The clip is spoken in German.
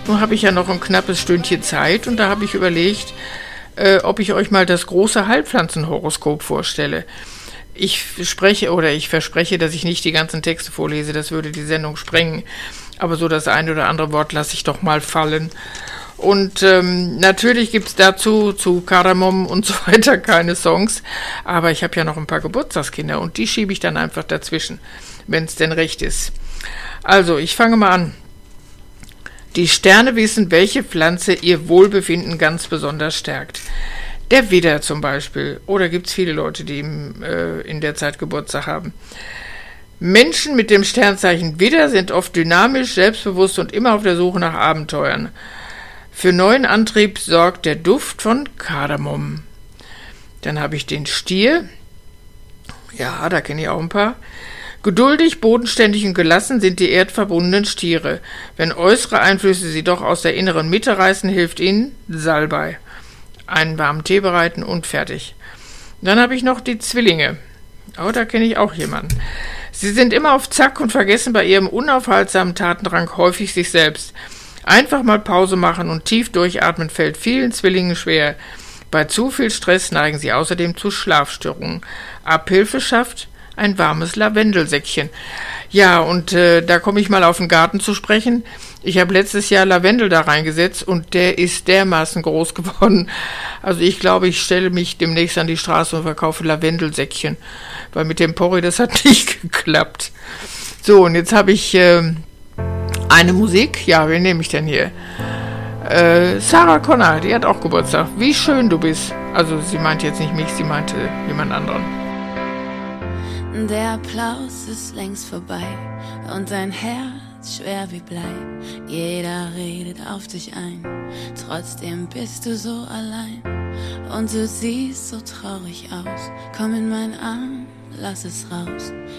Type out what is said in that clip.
Nun habe ich ja noch ein knappes Stündchen Zeit und da habe ich überlegt, ob ich euch mal das große Heilpflanzenhoroskop vorstelle. Ich verspreche, dass ich nicht die ganzen Texte vorlese, das würde die Sendung sprengen. Aber so das eine oder andere Wort lasse ich doch mal fallen. Und natürlich gibt's dazu, zu Kardamom und so weiter, keine Songs. Aber ich habe ja noch ein paar Geburtstagskinder und die schiebe ich dann einfach dazwischen, wenn es denn recht ist. Also, ich fange mal an. Die Sterne wissen, welche Pflanze ihr Wohlbefinden ganz besonders stärkt. Der Widder zum Beispiel. Oder gibt's viele Leute, die in der Zeit Geburtstag haben. Menschen mit dem Sternzeichen Widder sind oft dynamisch, selbstbewusst und immer auf der Suche nach Abenteuern. Für neuen Antrieb sorgt der Duft von Kardamom. Dann habe ich den Stier. Ja, da kenne ich auch ein paar. Geduldig, bodenständig und gelassen sind die erdverbundenen Stiere. Wenn äußere Einflüsse sie doch aus der inneren Mitte reißen, hilft ihnen Salbei. Einen warmen Tee bereiten und fertig. Dann habe ich noch die Zwillinge. Oh, da kenne ich auch jemanden. Sie sind immer auf Zack und vergessen bei ihrem unaufhaltsamen Tatendrang häufig sich selbst. Einfach mal Pause machen und tief durchatmen fällt vielen Zwillingen schwer. Bei zu viel Stress neigen sie außerdem zu Schlafstörungen. Abhilfe schafft ein warmes Lavendelsäckchen. Ja, und da komme ich mal auf den Garten zu sprechen. Ich habe letztes Jahr Lavendel da reingesetzt und der ist dermaßen groß geworden. Also ich glaube, ich stelle mich demnächst an die Straße und verkaufe Lavendelsäckchen. Weil mit dem Porree, das hat nicht geklappt. So, und jetzt habe ich eine Musik. Ja, wen nehme ich denn hier? Sarah Connor, die hat auch Geburtstag. Wie schön du bist. Also sie meinte jetzt nicht mich, sie meinte jemand anderen. Der Applaus ist längst vorbei und dein Herz schwer wie Blei. Jeder redet auf dich ein, trotzdem bist du so allein. Und du siehst so traurig aus, komm in meinen Arm, lass es raus.